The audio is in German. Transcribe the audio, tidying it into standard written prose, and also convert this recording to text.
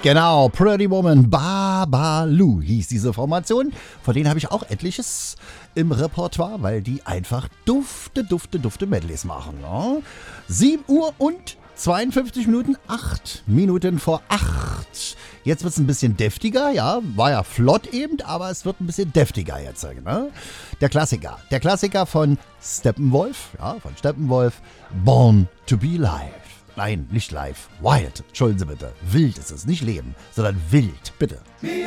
Genau, Pretty Woman, Babalu hieß diese Formation. Von denen habe ich auch etliches im Repertoire, weil die einfach dufte Medleys machen. Ne? 7 Uhr und 52 Minuten, 8 Minuten vor 8. Jetzt wird es ein bisschen deftiger, ja, war ja flott eben, aber es wird ein bisschen deftiger jetzt. Ne? Der Klassiker von Steppenwolf, Born to be Live. Nein, nicht live, wild, entschuldigen Sie bitte, wild ist es, nicht Leben, sondern wild, bitte.